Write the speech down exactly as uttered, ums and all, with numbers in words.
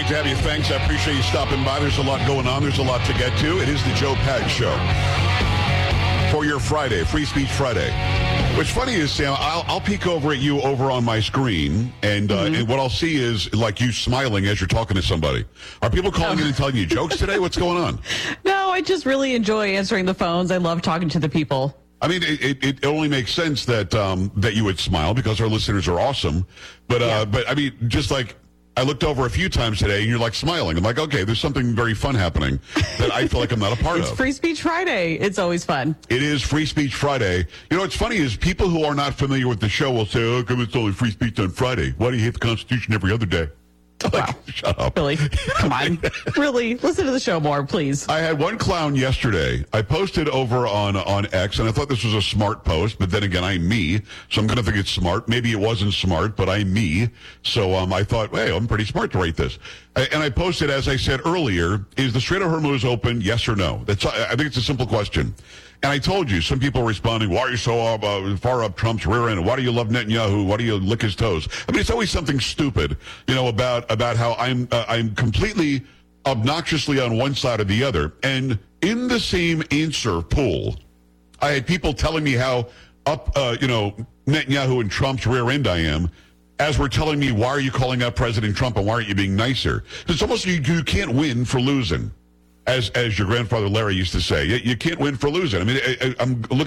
to have you. Thanks. I appreciate you stopping by. There's a lot going on. There's a lot to get to. It is the Joe Pags Show for your Friday, Free Speech Friday. What's funny is, Sam, I'll, I'll peek over at you over on my screen, and, uh, mm-hmm. and what I'll see is like you smiling as you're talking to somebody. Are people calling oh. in and telling you jokes today? What's going on? No, I just really enjoy answering the phones. I love talking to the people. I mean, it, it, it only makes sense that um, that you would smile because our listeners are awesome. But, uh, yeah. but I mean, just like I looked over a few times today and you're like smiling. I'm like, okay, there's something very fun happening that I feel like I'm not a part it's of. It's Free Speech Friday. It's always fun. It is Free Speech Friday. You know, what's funny is people who are not familiar with the show will say, oh, come it's only free speech on Friday. Why do you hate the Constitution every other day? Like, wow. Shut up. Really? Come on. Really? Listen to the show more, please. I had one clown yesterday. I posted over on, on X, and I thought this was a smart post, but then again, I'm me, so I'm going to think it's smart. Maybe it wasn't smart, but I'm me. So um, I thought, hey, I'm pretty smart to write this. I, and I posted, as I said earlier, is the Strait of Hormuz open, yes or no? That's I think it's a simple question. And I told you, some people are responding, why are you so uh, far up Trump's rear end? Why do you love Netanyahu? Why do you lick his toes? I mean, it's always something stupid, you know, about about how I'm uh, I'm completely obnoxiously on one side or the other. And in the same answer pool, I had people telling me how up, uh, you know, Netanyahu and Trump's rear end I am, as we're telling me, why are you calling out President Trump and why aren't you being nicer? It's almost you, you can't win for losing. As as your grandfather Larry used to say, you, you can't win for losing. I mean, I, I'm looking.